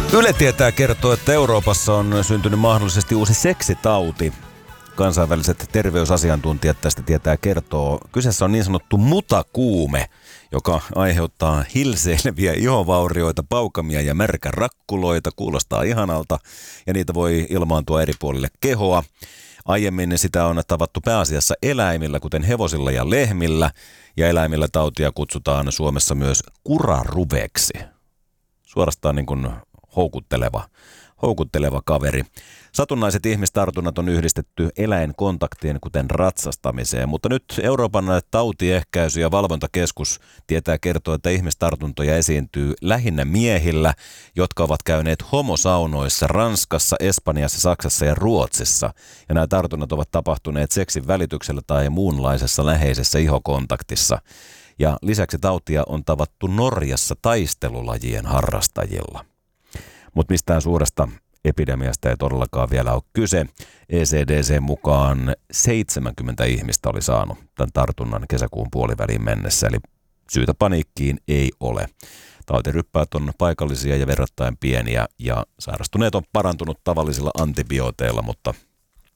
Yle Tietää kertoo, että Euroopassa on syntynyt mahdollisesti uusi seksitauti. Kansainväliset terveysasiantuntijat tästä tietää kertoo. Kyseessä on niin sanottu mutakuume, joka aiheuttaa hilseileviä ihovaurioita, paukamia ja märkärakkuloita. Kuulostaa ihanalta ja niitä voi ilmaantua eri puolille kehoa. Aiemmin sitä on tavattu pääasiassa eläimillä, kuten hevosilla ja lehmillä. Ja eläimillä tautia kutsutaan Suomessa myös kuraruveksi. Suorastaan niin kuin houkutteleva kaveri. Satunnaiset ihmistartunnat on yhdistetty eläinkontaktien, kuten ratsastamiseen, mutta nyt Euroopan tautiehkäisy- ja valvontakeskus tietää kertoa, että ihmistartuntoja esiintyy lähinnä miehillä, jotka ovat käyneet homosaunoissa Ranskassa, Espanjassa, Saksassa ja Ruotsissa. Ja nämä tartunnat ovat tapahtuneet seksin välityksellä tai muunlaisessa läheisessä ihokontaktissa. Ja lisäksi tautia on tavattu Norjassa taistelulajien harrastajilla. Mutta mistään suuresta epidemiasta ei todellakaan vielä ole kyse. ECDC mukaan 70 ihmistä oli saanut tämän tartunnan kesäkuun puoliväliin mennessä, eli syytä paniikkiin ei ole. Tautiryppäät on paikallisia ja verrattain pieniä ja sairastuneet on parantunut tavallisilla antibiooteilla, mutta